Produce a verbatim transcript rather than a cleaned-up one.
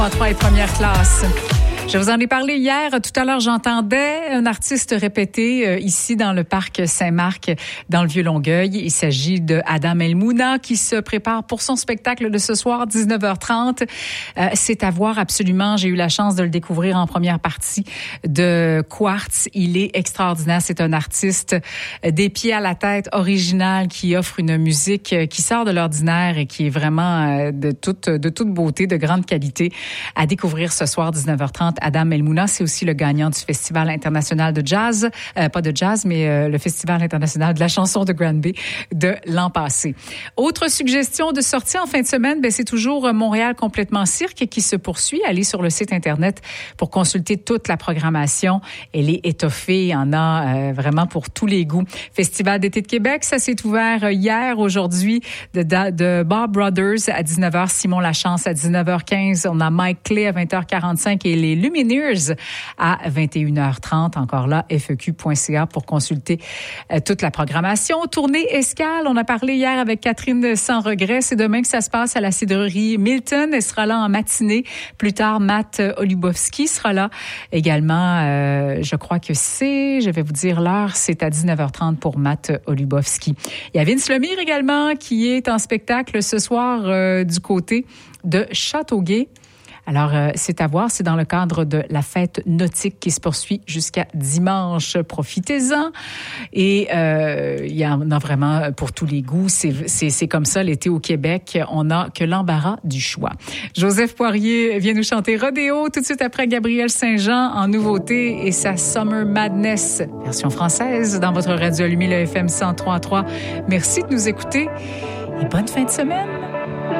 trois et première classe. Je vous en ai parlé hier. Tout à l'heure, j'entendais un artiste répéter euh, ici dans le parc Saint-Marc, dans le Vieux-Longueuil. Il s'agit de Adam El Mouna qui se prépare pour son spectacle de ce soir, dix-neuf heures trente. Euh, c'est à voir absolument. J'ai eu la chance de le découvrir en première partie de Quartz. Il est extraordinaire. C'est un artiste des pieds à la tête, original, qui offre une musique qui sort de l'ordinaire et qui est vraiment de toute, de toute beauté, de grande qualité. À découvrir ce soir, dix-neuf heures trente. Adam El Mouna, c'est aussi le gagnant du Festival international de jazz, euh, pas de jazz, mais euh, le Festival international de la chanson de Granby de l'an passé. Autre suggestion de sortie en fin de semaine, ben, c'est toujours Montréal complètement cirque qui se poursuit. Allez sur le site Internet pour consulter toute la programmation. Elle est étoffée, il y en a euh, vraiment pour tous les goûts. Festival d'été de Québec, ça s'est ouvert hier, aujourd'hui, de, de Bob Brothers à dix-neuf heures, Simon Lachance à dix-neuf heures quinze, on a Mike Clay à vingt heures quarante-cinq et les Lumineers à vingt et une heures trente. Encore là, f e q point c a pour consulter euh, toute la programmation. Tournée escale, on a parlé hier avec Catherine Sans Regret. C'est demain que ça se passe à la cidrerie Milton. Elle sera là en matinée. Plus tard, Matt Olubowski sera là également. Euh, je crois que c'est, je vais vous dire l'heure, c'est à dix-neuf heures trente pour Matt Olubowski. Il y a Vince Lemire également qui est en spectacle ce soir euh, du côté de Châteauguay. Alors, euh, c'est à voir, c'est dans le cadre de la fête nautique qui se poursuit jusqu'à dimanche. Profitez-en. Et euh, il y en a vraiment pour tous les goûts. C'est, c'est, c'est comme ça, l'été au Québec. On n'a que l'embarras du choix. Joseph Poirier vient nous chanter Rodéo tout de suite après Gabriel Saint-Jean en nouveauté et sa Summer Madness, version française, dans votre radio allumée, le F M cent trois point trois. Merci de nous écouter et bonne fin de semaine.